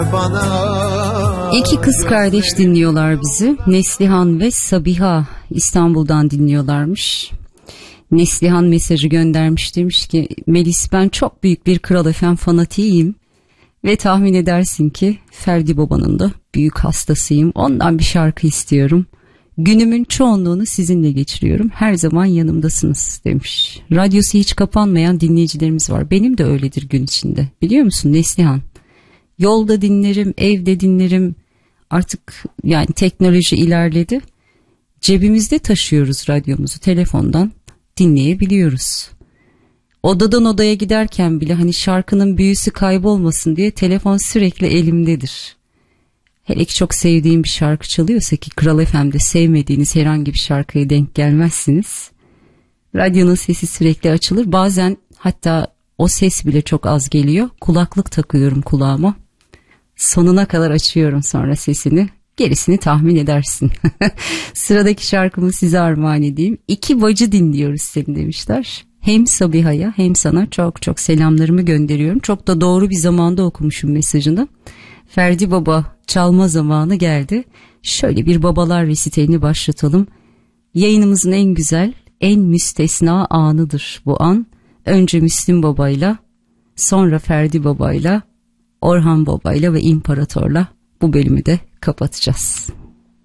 İki kız kardeş dinliyorlar bizi. Neslihan ve Sabiha İstanbul'dan dinliyorlarmış. Neslihan mesajı göndermiş, demiş ki Melis, ben çok büyük bir Kral FM fanatiyim ve tahmin edersin ki Ferdi Baba'nın da büyük hastasıyım. Ondan bir şarkı istiyorum. Günümün çoğunluğunu sizinle geçiriyorum. Her zaman yanımdasınız demiş. Radyosu hiç kapanmayan dinleyicilerimiz var. Benim de öyledir gün içinde. Biliyor musun Neslihan? Yolda dinlerim, evde dinlerim. Artık yani teknoloji ilerledi. Cebimizde taşıyoruz radyomuzu, telefondan dinleyebiliyoruz. Odadan odaya giderken bile hani şarkının büyüsü kaybolmasın diye telefon sürekli elimdedir. Hele ki çok sevdiğim bir şarkı çalıyorsa, ki Kral FM'de sevmediğiniz herhangi bir şarkıya denk gelmezsiniz. Radyonun sesi sürekli açılır. Bazen hatta o ses bile çok az geliyor. Kulaklık takıyorum kulağıma. Sonuna kadar açıyorum sonra sesini. Gerisini tahmin edersin. Sıradaki şarkımı size armağan edeyim. İki bacı dinliyoruz seni demişler. Hem Sabiha'ya hem sana çok çok selamlarımı gönderiyorum. Çok da doğru bir zamanda okumuşum mesajını. Ferdi Baba çalma zamanı geldi. Şöyle bir babalar resitelini başlatalım. Yayınımızın en güzel, en müstesna anıdır bu an. Önce Müslüm Baba'yla, sonra Ferdi Baba'yla, Orhan Baba'yla ve İmparator'la bu bölümü de kapatacağız.